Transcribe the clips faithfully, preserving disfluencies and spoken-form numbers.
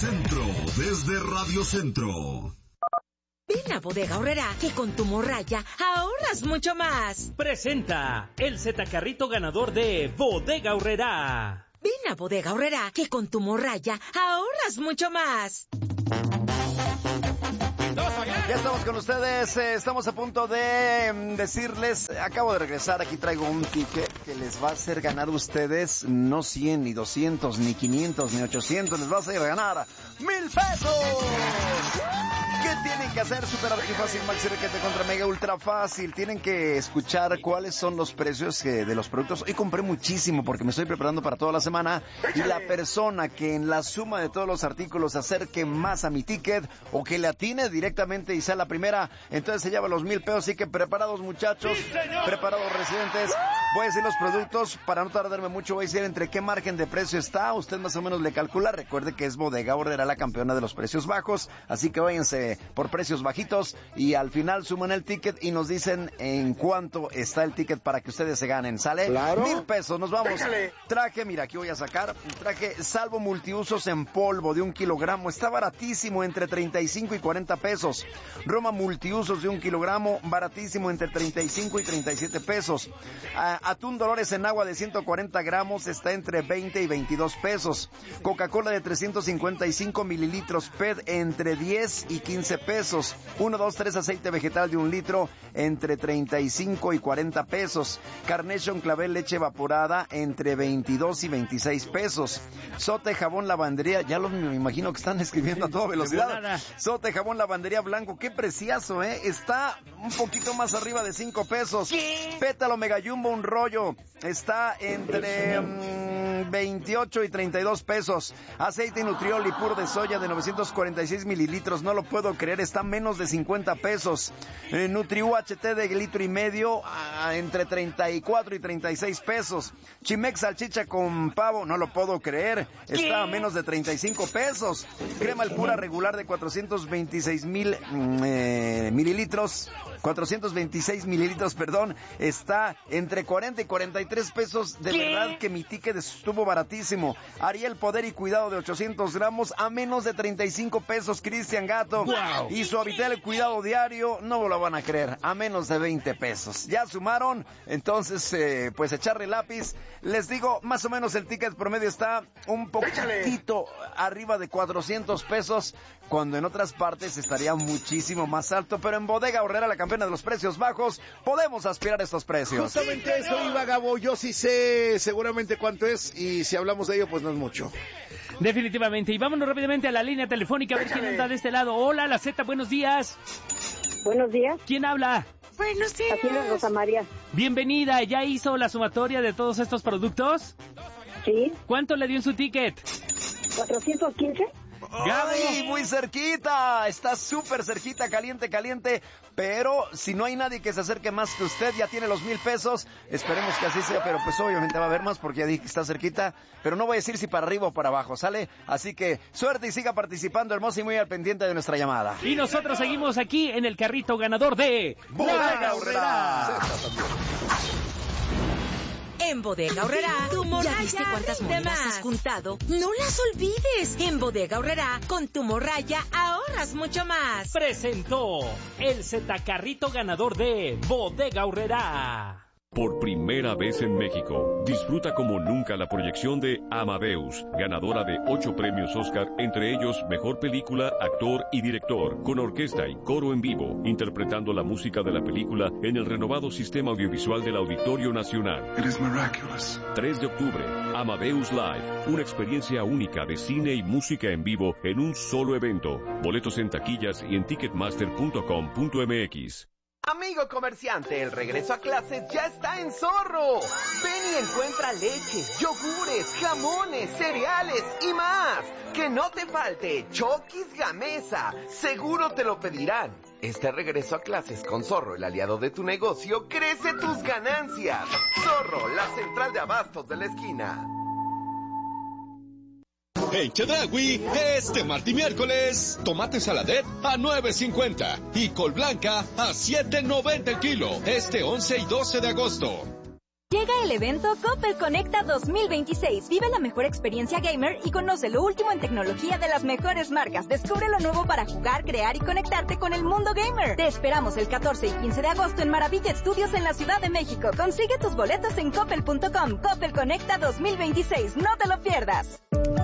Centro, desde Radio Centro. Ven a Bodega Aurrerá, que con tu morralla ahorras mucho más. Presenta el Zetacarrito ganador de Bodega Aurrerá. Ven a Bodega Aurrerá, que con tu morralla ahorras mucho más. Ya estamos con ustedes, eh, estamos a punto de mm, decirles, acabo de regresar, aquí traigo un ticket que les va a hacer ganar a ustedes no cien, ni doscientos, ni quinientos, ni ochocientos, les va a hacer ganar ¡mil pesos! ¿Qué tienen que hacer? Súper fácil, maxi requete contra mega ultra fácil. Tienen que escuchar cuáles son los precios eh, de los productos. Hoy compré muchísimo porque me estoy preparando para toda la semana. Y la persona que en la suma de todos los artículos acerque más a mi ticket o que le atine directamente y sea la primera, entonces se lleva los mil pesos. Así que preparados, muchachos, sí, preparados, residentes. Voy a decir los productos para no tardarme mucho. Voy a decir entre qué margen de precio está. Usted más o menos le calcula. Recuerde que es Bodega Aurrerá la campeona de los precios bajos. Así que váyanse por precios bajitos y al final suman el ticket y nos dicen en cuánto está el ticket para que ustedes se ganen. ¿Sale? Claro. Mil pesos, nos vamos. Déjale. Traje, mira, aquí voy a sacar. Traje salvo multiusos en polvo de un kilogramo. Está baratísimo, entre treinta y cinco y cuarenta pesos. Roma multiusos de un kilogramo, baratísimo, entre treinta y cinco y treinta y siete pesos. Uh, atún Dolores en agua de ciento cuarenta gramos está entre veinte y veintidós pesos. Coca-Cola de trescientos cincuenta y cinco mililitros P E T entre diez y quince pesos. uno, dos, tres aceite vegetal de un litro entre treinta y cinco y cuarenta pesos. Carnation Clavel leche evaporada entre veintidós y veintiséis pesos. Sote jabón lavandería, ya los me imagino que están escribiendo a toda velocidad. Sote jabón lavandería blanco, qué precioso, eh. Está un poquito más arriba de cinco pesos. ¿Qué? Pétalo Mega Jumbo un rollo está entre um, veintiocho y treinta y dos pesos. Aceite Nutrioli puro de soya de novecientos cuarenta y seis mililitros, no lo puedo creer, está menos de cincuenta pesos. Eh, Nutri-U H T de litro y medio a, entre treinta y cuatro y treinta y seis pesos. Chimex salchicha con pavo, no lo puedo creer, está a menos de treinta y cinco pesos. Crema el pura regular de cuatrocientos veintiséis mil eh, mililitros, cuatrocientos veintiséis mililitros, perdón, está entre cuarenta y cuarenta y tres pesos. De ¿Qué? Verdad que mi ticket estuvo baratísimo. Ariel Poder y Cuidado de ochocientos gramos a menos de treinta y cinco pesos. Cristian Gato. Wow. Y Suavitel Cuidado Diario, no lo van a creer, a menos de veinte pesos. Ya sumaron, entonces, eh, pues echarle lápiz. Les digo, más o menos el ticket promedio está un poquitito arriba de cuatrocientos pesos, cuando en otras partes estaría muchísimo más alto, pero en Bodega Aurrerá, la campeona de los precios bajos, podemos aspirar a estos precios. Justamente eso iba, Gabo, yo sí sé seguramente cuánto es, y si hablamos de ello, pues no es mucho. Definitivamente, y vámonos rápidamente a la línea telefónica a ver quién anda de este lado. Hola, la Z, buenos días. Buenos días. ¿Quién habla? Buenos días. Aquí es Rosa María. Bienvenida, ¿ya hizo la sumatoria de todos estos productos? Sí. ¿Cuánto le dio en su ticket? cuatrocientos quince. ¡Ay, muy cerquita! Está súper cerquita, caliente, caliente. Pero si no hay nadie que se acerque más que usted, ya tiene los mil pesos. Esperemos que así sea, pero pues obviamente va a haber más porque ya dije que está cerquita. Pero no voy a decir si para arriba o para abajo, ¿sale? Así que suerte y siga participando, hermosa, y muy al pendiente de nuestra llamada. Y nosotros seguimos aquí en el carrito ganador de Bodega Aurrerá. En Bodega Aurrerá, tu morralla. ¿Ya viste cuántas monedas has juntado? ¡No las olvides! En Bodega Aurrerá, con tu morralla ahorras mucho más. Presentó el Zetacarrito ganador de Bodega Aurrerá. Por primera vez en México, disfruta como nunca la proyección de Amadeus, ganadora de ocho premios Oscar, entre ellos Mejor Película, Actor y Director, con orquesta y coro en vivo, interpretando la música de la película en el renovado sistema audiovisual del Auditorio Nacional. It is miraculous. tres de octubre, Amadeus Live, una experiencia única de cine y música en vivo en un solo evento. Boletos en taquillas y en ticketmaster punto com punto m x. Amigo comerciante, el regreso a clases ya está en Zorro. Ven y encuentra leche, yogures, jamones, cereales y más. Que no te falte Chokis Gamesa, seguro te lo pedirán. Este regreso a clases con Zorro, el aliado de tu negocio, crece tus ganancias. Zorro, la central de abastos de la esquina. En Chedraui, este martes y miércoles, tomate saladet a nueve cincuenta y col blanca a siete noventa el kilo, este once y doce de agosto. Llega el evento Coppel Conecta dos mil veintiséis. Vive la mejor experiencia gamer y conoce lo último en tecnología de las mejores marcas. Descubre lo nuevo para jugar, crear y conectarte con el mundo gamer. Te esperamos el catorce y quince de agosto en Maravilla Studios en la Ciudad de México. Consigue tus boletos en coppel punto com. Coppel Conecta dos mil veintiséis. No te lo pierdas.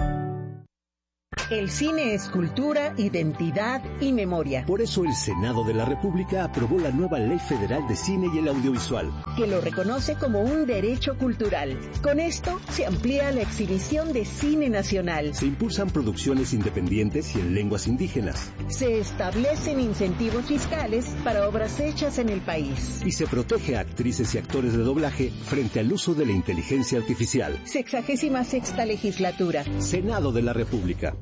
El cine es cultura, identidad y memoria. Por eso el Senado de la República aprobó la nueva Ley Federal de Cine y el Audiovisual, que lo reconoce como un derecho cultural. Con esto se amplía la exhibición de cine nacional. Se impulsan producciones independientes y en lenguas indígenas. Se establecen incentivos fiscales para obras hechas en el país. Y se protege a actrices y actores de doblaje frente al uso de la inteligencia artificial. Sexagésima sexta legislatura. Senado de la República.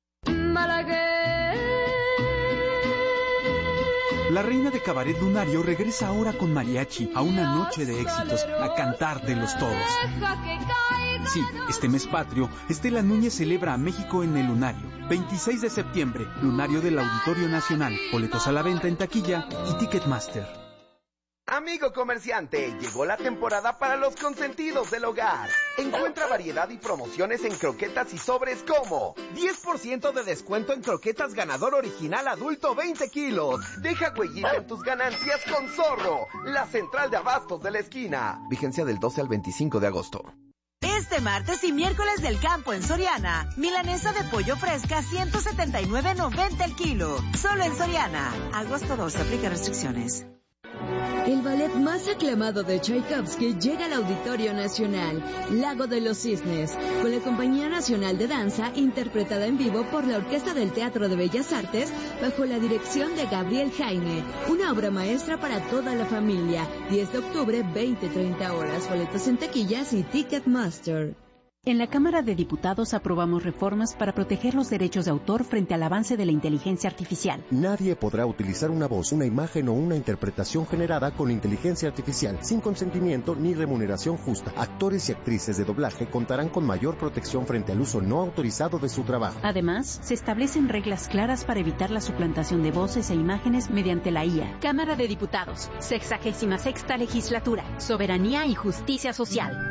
La reina de cabaret lunario regresa ahora con mariachi a una noche de éxitos, a cantar de los toros. Sí, este mes patrio, Estela Núñez celebra a México en el Lunario. veintiséis de septiembre, Lunario del Auditorio Nacional. Boletos a la venta en taquilla y Ticketmaster. Amigo comerciante, llegó la temporada para los consentidos del hogar. Encuentra variedad y promociones en croquetas y sobres como diez por ciento de descuento en croquetas Ganador Original Adulto veinte kilos. Deja huellita en tus ganancias con Zorro, la central de abastos de la esquina. Vigencia del doce al veinticinco de agosto. Este martes y miércoles del campo en Soriana, milanesa de pollo fresca ciento setenta y nueve noventa el kilo. Solo en Soriana. Agosto doce, aplica restricciones. El ballet más aclamado de Tchaikovsky llega al Auditorio Nacional, Lago de los Cisnes, con la Compañía Nacional de Danza, interpretada en vivo por la Orquesta del Teatro de Bellas Artes, bajo la dirección de Gabriel Jaime. Una obra maestra para toda la familia. diez de octubre, veinte treinta horas. Boletos en taquillas y Ticketmaster. En la Cámara de Diputados aprobamos reformas para proteger los derechos de autor frente al avance de la inteligencia artificial. Nadie podrá utilizar una voz, una imagen o una interpretación generada con inteligencia artificial sin consentimiento ni remuneración justa. Actores y actrices de doblaje contarán con mayor protección frente al uso no autorizado de su trabajo. Además, se establecen reglas claras para evitar la suplantación de voces e imágenes mediante la I A. Cámara de Diputados, sexagésima sexta legislatura, soberanía y justicia social.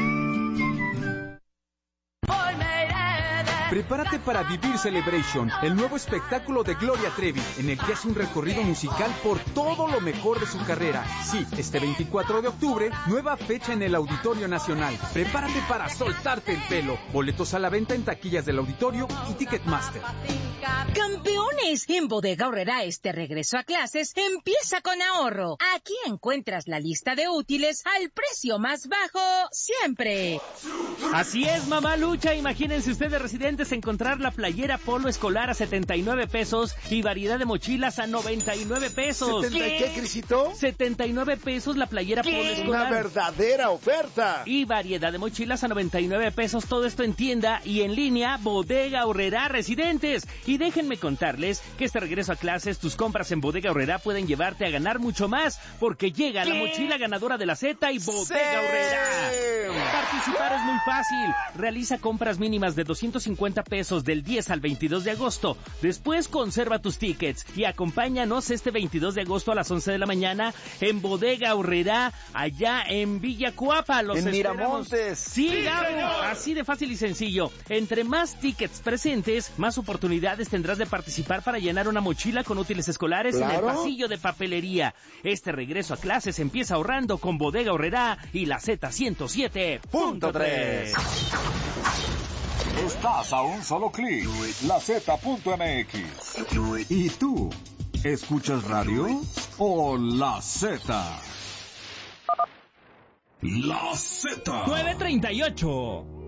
Prepárate para vivir Celebration, el nuevo espectáculo de Gloria Trevi, en el que hace un recorrido musical por todo lo mejor de su carrera. Sí, este veinticuatro de octubre, nueva fecha en el Auditorio Nacional. Prepárate para soltarte el pelo. Boletos a la venta en taquillas del auditorio y Ticketmaster. ¡Campeones! En Bodega Aurrerá este regreso a clases empieza con ahorro. Aquí encuentras la lista de útiles al precio más bajo siempre. Así es, mamá Lucha. Imagínense ustedes, residentes, encontrar la playera polo escolar a setenta y nueve pesos y variedad de mochilas a noventa y nueve pesos. ¿setenta y qué, Crisito? setenta y nueve pesos la playera ¿Qué? polo escolar. Una verdadera oferta. Y variedad de mochilas a noventa y nueve pesos. Todo esto en tienda y en línea. Bodega Aurrerá, residentes. Y déjenme contarles que este regreso a clases, tus compras en Bodega Aurrerá pueden llevarte a ganar mucho más, porque llega ¿Qué? la mochila ganadora de la Z y Bodega sí. Aurrerá. Participar es muy fácil. Realiza compras mínimas de doscientos cincuenta pesos del diez al veintidós de agosto. Después conserva tus tickets y acompáñanos este veintidós de agosto a las once de la mañana en Bodega Aurrerá, allá en Villa Cuapa. Los en esperamos. Miramontes. Sí, sí Gabo, así de fácil y sencillo. Entre más tickets presentes, más oportunidades tendrás de participar para llenar una mochila con útiles escolares claro. en el pasillo de papelería. Este regreso a clases empieza ahorrando con Bodega Aurrerá y la Z ciento siete punto tres. Estás a un solo clic, la Z punto M X. ¿Y tú? ¿Escuchas radio o la Z? La Z. nueve treinta y ocho.